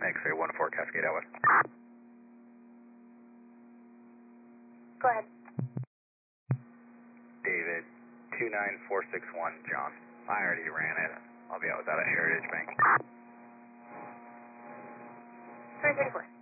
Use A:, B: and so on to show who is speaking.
A: X-ray 1-4 Cascade out west.
B: Go ahead.
A: David 29461 John. I already ran it. I'll be out without a Heritage Bank.
B: 334.